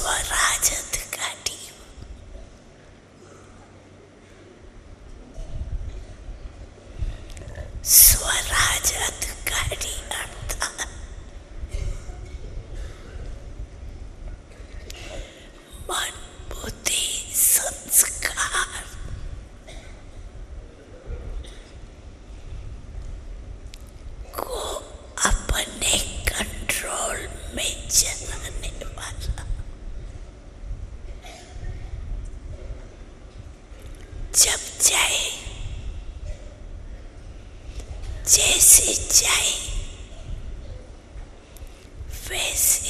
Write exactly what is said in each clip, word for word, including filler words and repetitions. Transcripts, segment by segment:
स्वराज अधिकारी, स्वराज अधिकारी अर्थात मन बुद्धि संस्कार को अपने कंट्रोल में चलाने वाला, जब चाहे जैसे चाहे वैसे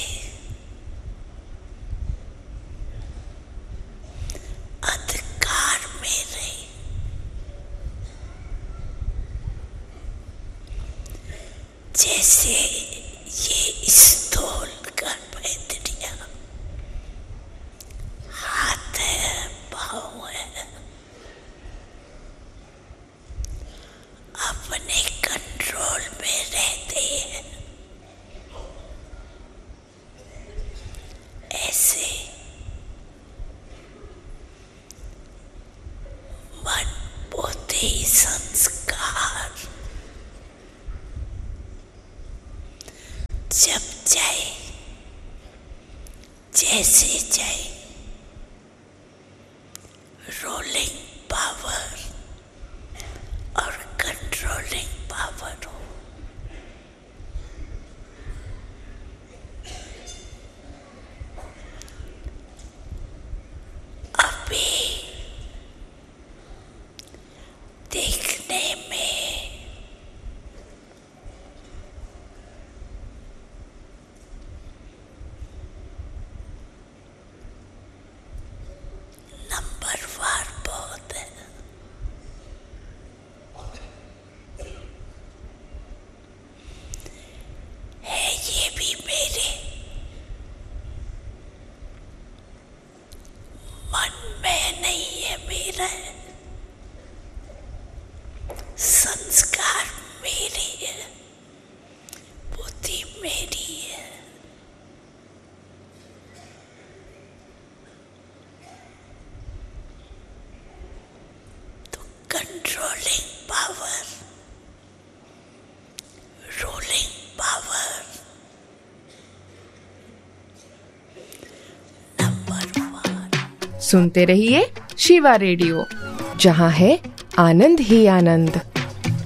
अधिकार में रहे, जैसे ये स्थूल कर्मेंद्रियां हाथ है पाँव है अपने कंट्रोल में रहते हैं, ऐसे मन बुद्धि संस्कार जब चाहे जैसे चाहे रोलिंग पावर और कंट्रोलिंग पावर हो। अभी देखने में नंबरवार बहुत है, है ये भी मेरे मन में नहीं है, मेरा है, संस्कार मेरी है, बुद्धि मेरी है, तो controlling power rolling power number one. सुनते रहिए शिवा रेडियो, जहां है आनंद ही आनंद।